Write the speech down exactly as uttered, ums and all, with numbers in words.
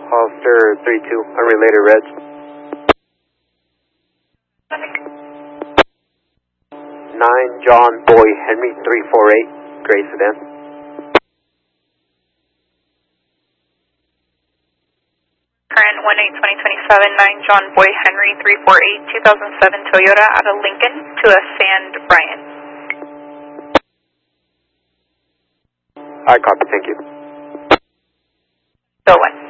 Hollister three two, unrelated reds. nine John Boy Henry three four eight, gray sedan. Current one eight twenty twenty-seven, nine John Boy Henry three four eight, two thousand seven Toyota out of Lincoln to a Sand Bryant. I copy, thank you. Go one.